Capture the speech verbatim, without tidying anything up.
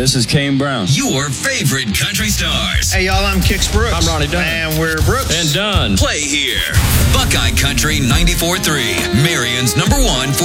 this is Kane Brown. Your favorite country stars. Hey, y'all, I'm Kix Brooks. I'm Ronnie Dunn. And we're Brooks. And Dunn. Play here. Buckeye Country ninety-four point three, Marion's number one.